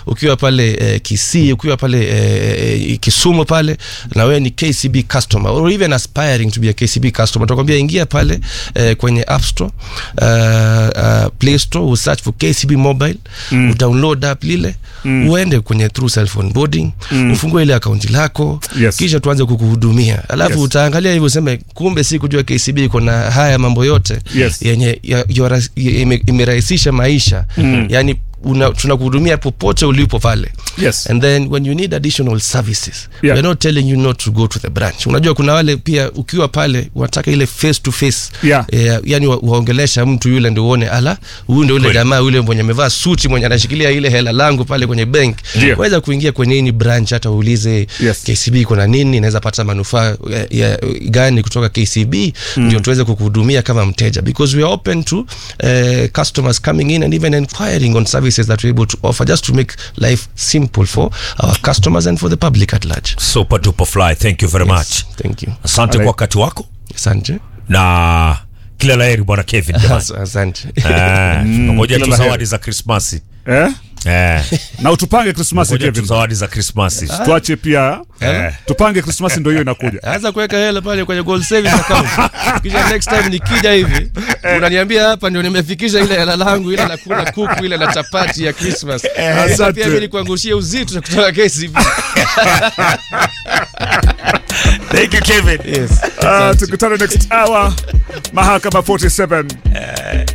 ukiwa pale Kisii, ukiwa pale Kisumu pale, na wewe ni KCB customer or even aspiring to be a KCB customer, tutakwambia ingia pale kwenye App Store, Play Store, search for KCB Mobile, download app lile, uende kwenye through cell phone boarding, ufungue ile account lako, kisha tuanze kukuhudumia. Alafu utaangalia hivyo useme kumbe si kujua KCB iko na haya mambo yote yenye imerahisisha maisha. Yani tunakuhudumia popote ulipo pale. And then when you need additional services, we're not telling you not to go to the branch. Unajua kuna wale pia ukiwa pale wataka ile face to face, yani waongelesha mtu yule ndio uone ala huyu ndio yule jamaa yule mwenye amevaa suti mwenye anashikilia ile hela langu pale kwenye bank. Waweza kuingia kwenye ni branch hata uulize KCB kuna nini, inaweza pata manufaa gani kutoka KCB, ndio tuweze kukuhudumia kama mteja, because we are open to customers coming in and even inquiring on services that we're able to offer, just to make life simple for our customers and for the public at large. Super duper fly. Thank you very much. Thank you. Asante kwa wakati wako. Asante. Na kila laheri bwana Kevin jamani. Asante. Pamoja tu zawadi za Christmas. Na utupange Christmas Kevin. Zawadi za Christmas. Tuache pia tupange Christmas ndio hiyo inakuja. Anza kuweka hela pale kwenye gold savings account. Kisha next time nikija hivi unaniambia hapa ndio nimefikisha ile hela langu, ile la kula kuku, ile la chapati ya Christmas. Sasa pia mimi nikuangushia uzito kutoka KCB. Thank you Kevin. Yes. Tukutane next hour Mahakama 47.